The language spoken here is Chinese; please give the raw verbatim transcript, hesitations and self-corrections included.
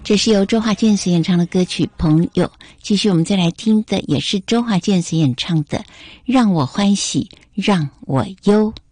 这是由周华健所演唱的歌曲《朋友》。继续我们再来听的也是周华健所演唱的《让我欢喜让我忧》。